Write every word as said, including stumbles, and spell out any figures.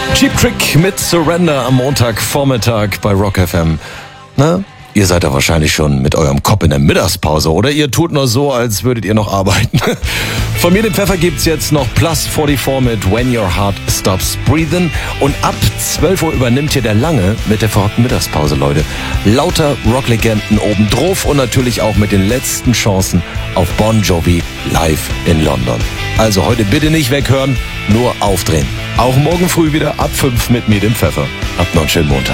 Cheap Trick mit Surrender am Montagvormittag bei Rock F M. Na, ihr seid ja wahrscheinlich schon mit eurem Kopf in der Mittagspause, oder ihr tut nur so, als würdet ihr noch arbeiten. Von mir den Pfeffer gibt's jetzt noch Plus vierundvierzig mit When Your Heart Stops Breathing. Und ab zwölf Uhr übernimmt hier der Lange mit der verrückten Mittagspause, Leute. Lauter Rocklegenden obendrauf und natürlich auch mit den letzten Chancen auf Bon Jovi live in London. Also heute bitte nicht weghören, nur aufdrehen. Auch morgen früh wieder ab fünf mit mir, dem Pfeffer. Habt noch einen schönen Montag.